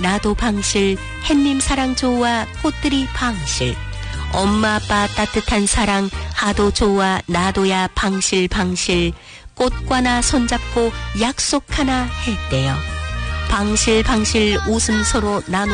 나도 방실, 햇님 사랑 좋아 꽃들이 방실. 엄마 아빠 따뜻한 사랑 하도 좋아 나도야 방실 방실. 꽃과 나 손잡고 약속 하나 했대요. 방실 방실 웃음 서로 나누